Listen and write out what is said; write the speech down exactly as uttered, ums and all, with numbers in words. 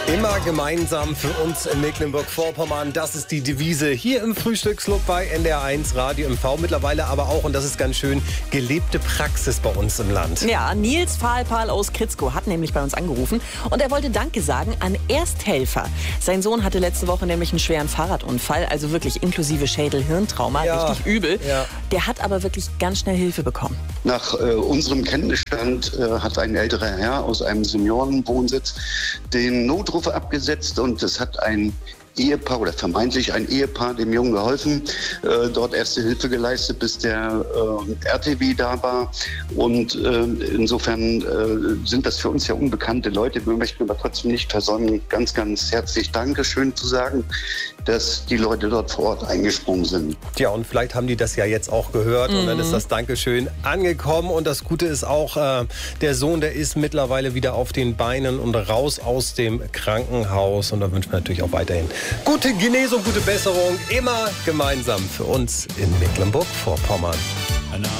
Immer gemeinsam für uns in Mecklenburg-Vorpommern. Das ist die Devise hier im Frühstücksclub bei N D R eins Radio M V. Mittlerweile aber auch, und das ist ganz schön, gelebte Praxis bei uns im Land. Ja, Nils Fahlpal aus Kritzko hat nämlich bei uns angerufen und er wollte Danke sagen an Ersthelfer. Sein Sohn hatte letzte Woche nämlich einen schweren Fahrradunfall, also wirklich inklusive Schädel-Hirntrauma, Ja, richtig übel. ja. Der hat aber wirklich ganz schnell Hilfe bekommen. Nach äh, unserem Kenntnisstand äh, hat ein älterer Herr aus einem Seniorenwohnsitz den Notruf abgesetzt und es hat ein Ehepaar oder vermeintlich ein Ehepaar dem Jungen geholfen, äh, dort erste Hilfe geleistet, bis der äh, R T W da war. Und äh, insofern äh, sind das für uns ja unbekannte Leute. Wir möchten aber trotzdem nicht versäumen, ganz, ganz herzlich Dankeschön zu sagen, dass die Leute dort vor Ort eingesprungen sind. Tja, und vielleicht haben die das ja jetzt auch gehört und dann ist das Dankeschön angekommen. Und das Gute ist auch, äh, der Sohn, der ist mittlerweile wieder auf den Beinen und raus aus dem Krankenhaus. Und da wünschen wir natürlich auch weiterhin gute Genesung, gute Besserung, immer gemeinsam für uns in Mecklenburg-Vorpommern.